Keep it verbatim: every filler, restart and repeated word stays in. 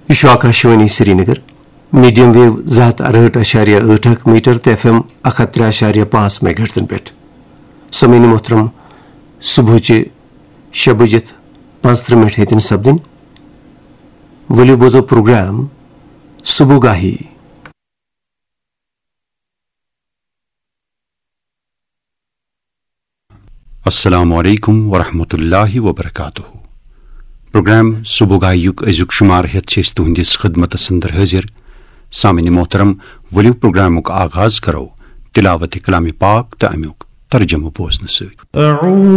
यह Akashvani Srinagar medium wave जत अरहठ अशारिया ठ मीटर तो एफ एम अख त्रे अशारिया पांच मेगाहर्ट्जन पे समीन मोहतरम सुबह शे बजित पंचत्र मिनट हेतन सपदन वलियो बोजो प्रोग्राम सुबुगाही। अस्सलामु अलैकुम वरहमतुल्लाहि वबरकातुहू। प्रोग्राम सुबुगायुक अजुक शुमार हेत तुहंदिस खिदमत अंदर हाजिर। सामिन मोहतरम वलियो प्रोग्रामुक आगाज करो तिलावत कलाम पाक तो अमुक तर्जुमा बोजन सत।